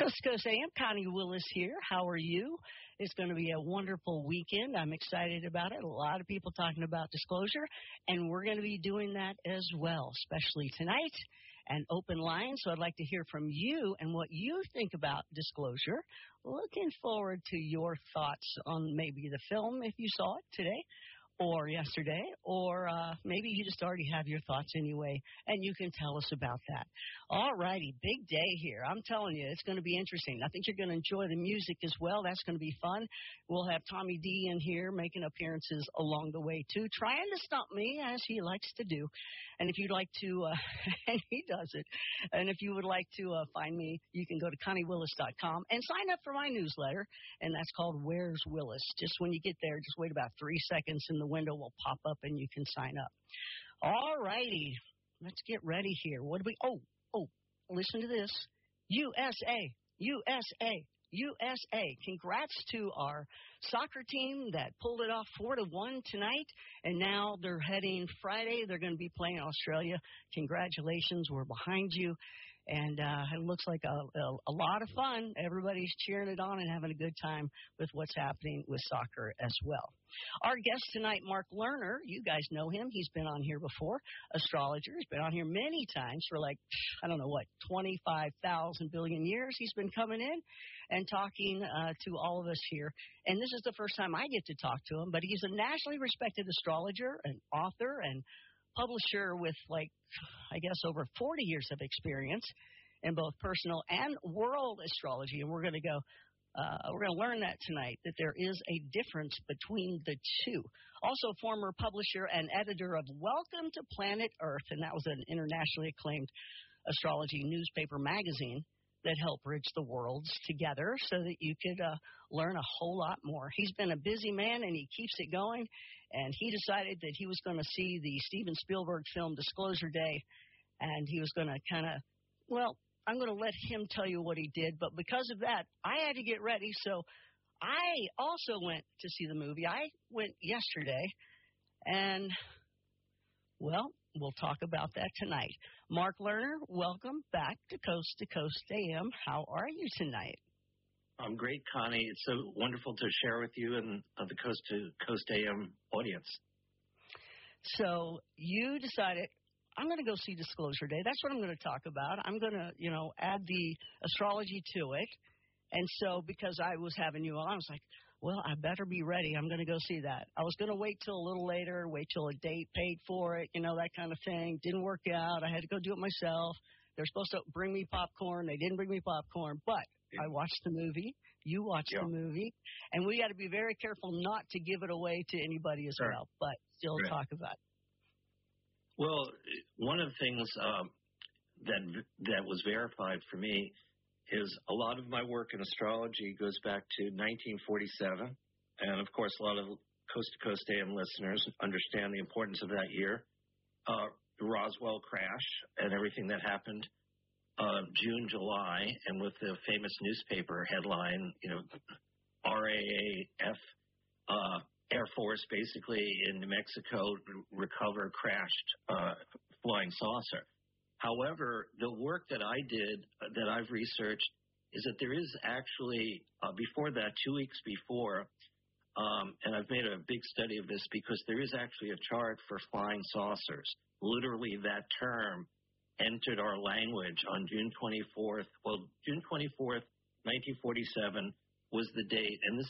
Coast to Coast AM, Connie Willis here. How are you? It's going to be a wonderful weekend. I'm excited about it. A lot of people talking about disclosure, and we're going to be doing that as well, especially tonight, and open line. So I'd like to hear from you and what you think about disclosure. Looking forward to your thoughts on maybe the film, if you saw it today or yesterday, or maybe you just already have your thoughts anyway, and you can tell us about that. All righty, big day here. I'm telling you, it's going to be interesting. I think you're going to enjoy the music as well. That's going to be fun. We'll have Tommy D in here making appearances along the way, too, trying to stump me, as he likes to do. And if you'd like to, and he does it, and if you would like to find me, you can go to ConnieWillis.com and sign up for my newsletter, and that's called Where's Willis. Just when you get there, just wait about 3 seconds, and the window will pop up, and you can sign up. All righty. Let's get ready here. What do we... Oh, listen to this. USA. Congrats to our soccer team that pulled it off 4-1 tonight, and now they're heading Friday. They're going to be playing Australia. Congratulations. We're behind you. And it looks like a lot of fun. Everybody's cheering it on and having a good time with what's happening with soccer as well. Our guest tonight, Mark Lerner, you guys know him. He's been on here before, astrologer. He's been on here many times for 25,000 billion years. He's been coming in and talking to all of us here. And this is the first time I get to talk to him, but he's a nationally respected astrologer and author and publisher with over 40 years of experience in both personal and world astrology. And we're going to learn that tonight, that there is a difference between the two. Also former publisher and editor of Welcome to Planet Earth, and that was an internationally acclaimed astrology newspaper magazine that helped bridge the worlds together so that you could learn a whole lot more. He's been a busy man, and he keeps it going, and he decided that he was going to see the Steven Spielberg film Disclosure Day, and he was going to I'm going to let him tell you what he did, but because of that, I had to get ready, so I also went to see the movie. I went yesterday, and, we'll talk about that tonight. Mark Lerner, welcome back to Coast AM. How are you tonight? I'm great, Connie. It's so wonderful to share with you and the Coast to Coast AM audience. So you decided, I'm going to go see Disclosure Day. That's what I'm going to talk about. I'm going to, add the astrology to it. And so because I was having you on, I was like, I better be ready. I'm going to go see that. I was going to wait till a little later, wait till a date paid for it, that kind of thing. Didn't work out. I had to go do it myself. They're supposed to bring me popcorn. They didn't bring me popcorn, but I watched the movie. You watched the movie. And we got to be very careful not to give it away to anybody as well, but still talk about it. Well, one of the things that was verified for me is a lot of my work in astrology goes back to 1947. And, of course, a lot of Coast to Coast AM listeners understand the importance of that year. The Roswell crash and everything that happened June, July, and with the famous newspaper headline, RAAF, Air Force basically in New Mexico recovered crashed flying saucer. However, the work that I did, that I've researched, is that there is actually, before that, 2 weeks before, and I've made a big study of this because there is actually a chart for flying saucers. Literally, that term entered our language on June 24th. Well, June 24th, 1947 was the date, and this